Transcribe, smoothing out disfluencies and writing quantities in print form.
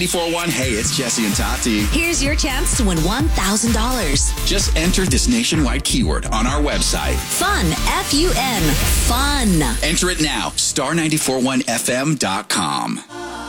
94.1, hey, it's Jesse and Tati. Here's your chance to win $1,000. Just enter this nationwide keyword on our website. Fun, F-U-N, fun. Enter it now, star941fm.com.